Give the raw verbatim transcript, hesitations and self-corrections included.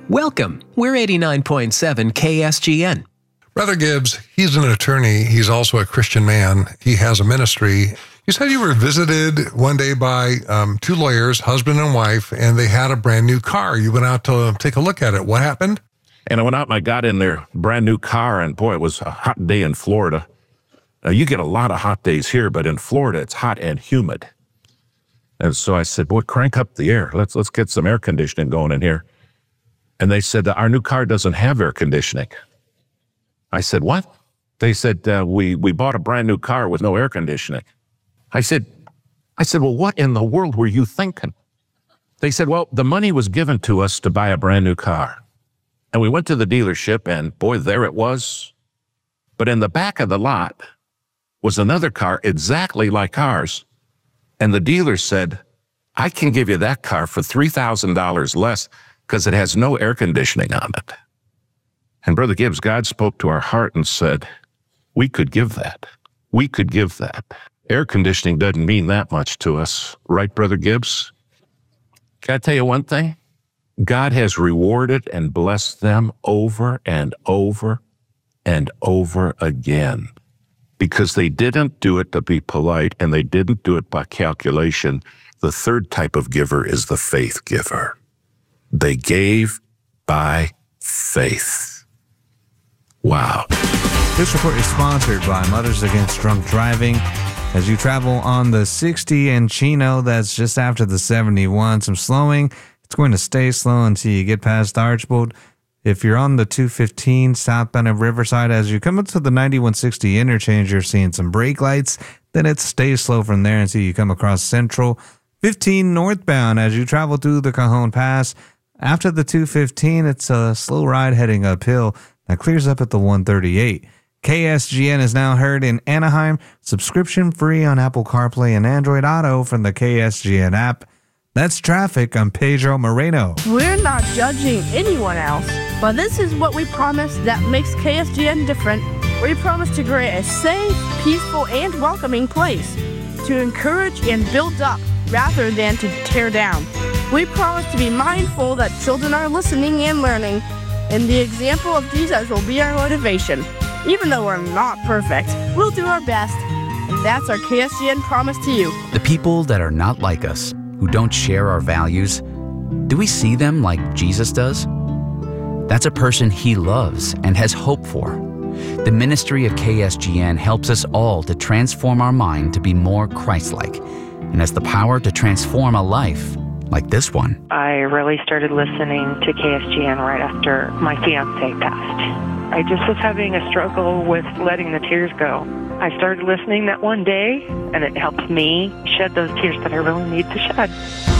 Welcome. We're eighty-nine point seven K S G N. Brother Gibbs, he's an attorney. He's also a Christian man. He has a ministry. You said you were visited one day by um, two lawyers, husband and wife, and they had a brand new car. You went out to take a look at it. What happened? And I went out and I got in their brand new car, and boy, it was a hot day in Florida. Now, you get a lot of hot days here, but in Florida, it's hot and humid. And so I said, boy, crank up the air. Let's let's get some air conditioning going in here. And they said, our new car doesn't have air conditioning. I said, what? They said, uh, we, we bought a brand new car with no air conditioning. I said, I said, well, what in the world were you thinking? They said, well, the money was given to us to buy a brand new car. And we went to the dealership, and boy, there it was. But in the back of the lot was another car exactly like ours. And the dealer said, I can give you that car for three thousand dollars less because it has no air conditioning on it. And Brother Gibbs, God spoke to our heart and said, we could give that. We could give that. Air conditioning doesn't mean that much to us. Right, Brother Gibbs? Can I tell you one thing? God has rewarded and blessed them over and over and over again because they didn't do it to be polite and they didn't do it by calculation. The third type of giver is the faith giver. They gave by faith. Wow. This report is sponsored by Mothers Against Drunk Driving. As you travel on the sixty in Chino, that's just after the seventy-one, some slowing. It's going to stay slow until you get past Archbold. If you're on the two fifteen southbound of Riverside, as you come up to the ninety-one sixty interchange, you're seeing some brake lights. Then it stays slow from there until you come across Central. fifteen northbound as you travel through the Cajon Pass. After the two fifteen, it's a slow ride heading uphill. That clears up at the one thirty-eight. K S G N is now heard in Anaheim, subscription free on Apple CarPlay and Android Auto from the K S G N app. That's traffic. I'm Pedro Moreno. We're not judging anyone else, but this is what we promise that makes K S G N different. We promise to create a safe, peaceful, and welcoming place to encourage and build up rather than to tear down. We promise to be mindful that children are listening and learning, and the example of Jesus will be our motivation. Even though we're not perfect, we'll do our best, and that's our K S G N promise to you. The people that are not like us, who don't share our values, do we see them like Jesus does? That's a person he loves and has hope for. The ministry of K S G N helps us all to transform our mind to be more Christ-like, and has the power to transform a life like this one. I really started listening to K S G N right after my fiancé passed. I just was having a struggle with letting the tears go. I started listening that one day, and it helped me shed those tears that I really need to shed.